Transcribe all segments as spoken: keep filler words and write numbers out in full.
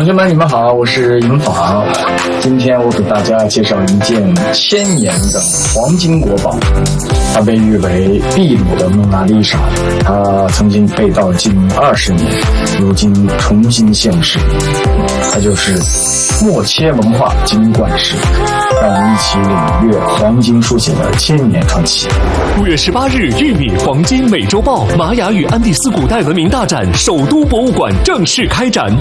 学们，你们好，我是银坊。今天我给大家介绍一件千年的黄金国宝，它被誉为秘鲁的蒙娜丽莎。它曾经被盗近二十年，如今重新现世。它就是默切文化金冠石。让我们一起领略黄金书写的千年传奇。 五月十八日，玉米黄金美洲豹玛雅与安第斯古代文明大展首都博物馆正式开展。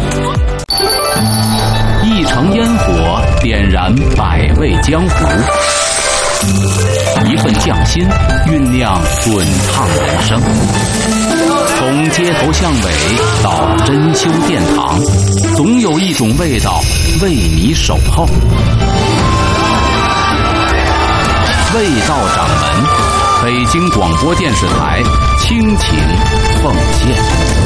一城烟火点燃百味江湖，一份匠心酝酿滚烫人生。从街头巷尾到珍馐殿堂，总有一种味道为你守候。味道掌门，北京广播电视台倾情奉献。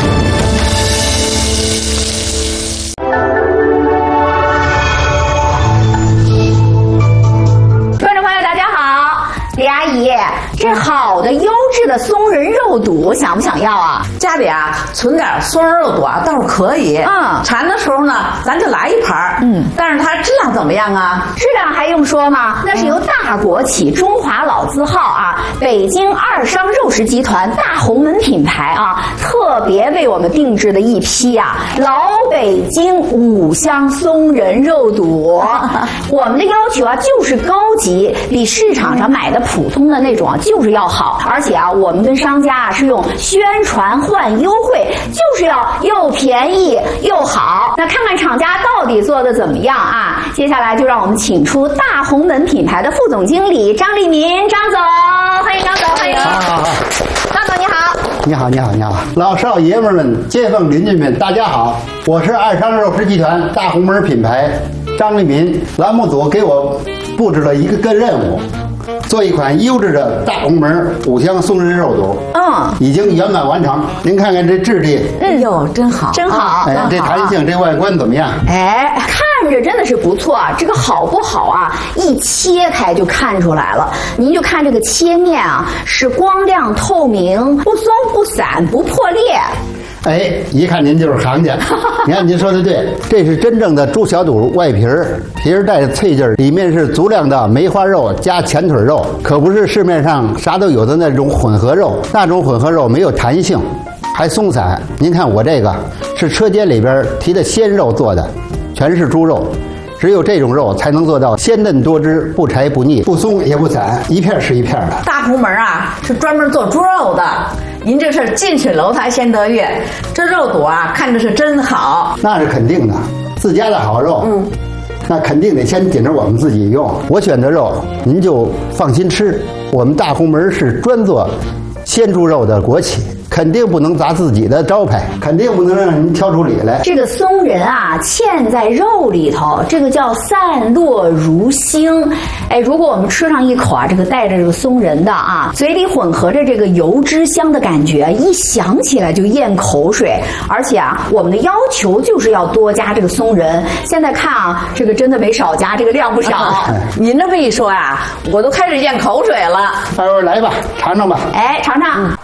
李阿姨，这好的优质的松仁肉肚想不想要啊？ 家里啊存点松仁肉肚啊倒是可以。嗯，馋的时候呢，咱就来一盘。嗯，但是它质量怎么样啊？ 质量还用说吗？那是由大国企中华老字号啊，北京二商肉食集团大红门品牌啊，特别为我们定制的一批啊老北京五香松仁肉肚。我们的要求啊就是高级，比市场上买的普通的那种啊就是要好，而且啊我们跟商家啊是用宣传换优惠，就是要又便宜又好。那看看厂家到底做的怎么样啊？接下来就让我们请出大红门品牌的副总经理张立民，张总，欢迎张总，欢迎。 好好好， 张总你好。 你好，你好，你好，老少爷们们、街坊邻居们，大家好，我是二商肉食集团大红门品牌张立民。栏目组给我布置了一个个任务。做一款优质的大红门五香松仁肉肚，嗯，已经圆满完成。您看看这质地， 嗯哟，真好，真好。 哎，这弹性，这外观怎么样？ 哎，看着真的是不错。这个好不好啊？一切开就看出来了。您就看这个切面啊，是光亮透明，不松不散，不破裂。 哎，一看您就是行家。你看您说的对，这是真正的猪小肚外皮儿，皮儿带着脆劲儿，里面是足量的梅花肉加前腿肉，可不是市面上啥都有的那种混合肉，那种混合肉没有弹性，还松散。您看我这个是车间里边提的鲜肉做的，全是猪肉。只有这种肉才能做到鲜嫩多汁，不柴不腻，不松也不散，一片是一片的。 大红门啊是专门做猪肉的，您这是近水楼台先得月，这肉肚啊看着是真好。 那是肯定的，自家的好肉，嗯，那肯定得先紧着我们自己用。我选的肉您就放心吃，我们大红门是专做鲜猪肉的国企。肯定不能砸自己的招牌，肯定不能让人挑出理来。 这个松仁啊，嵌在肉里头，这个叫散落如星。哎，如果我们吃上一口啊，这个带着这个松仁的啊，嘴里混合着这个油脂香的感觉，一想起来就咽口水。而且啊，我们的要求就是要多加这个松仁。现在看啊，这个真的没少加，这个量不少。 哎、您这么一说啊，我都开始咽口水了。 待会儿来吧，尝尝吧。 哎，尝尝。嗯